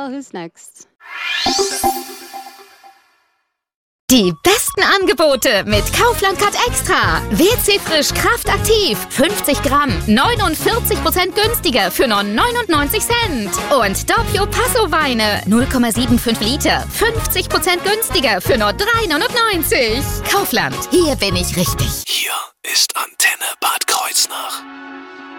Well, who's next? Die besten Angebote mit Kaufland Cut Extra. WC Frisch Kraft Aktiv. 50 Gramm. 49% günstiger für nur 99 Cent. Und Doppio Passo Weine. 0,75 Liter. 50% günstiger für nur 3,99. Kaufland. Hier bin ich richtig. Hier ist Antenne